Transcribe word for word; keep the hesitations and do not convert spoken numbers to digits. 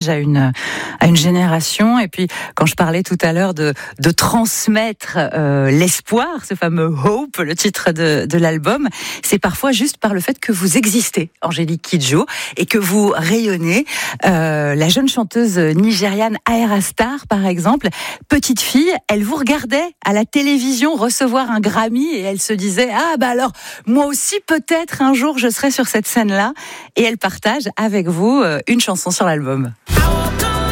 à une à une génération. Et puis quand je parlais tout à l'heure de de transmettre euh, l'espoir, ce fameux Hope, le titre de de l'album, c'est parfois juste par le fait que vous existez, Angélique Kidjo, et que vous rayonnez. Euh, la jeune chanteuse nigériane Ayra Starr, par exemple, petite fille, elle vous regardait à la télévision recevoir un Grammy et elle se disait ah bah alors moi aussi peut-être un jour je serai sur cette scène-là, et elle partage avec vous une chanson sur l'album.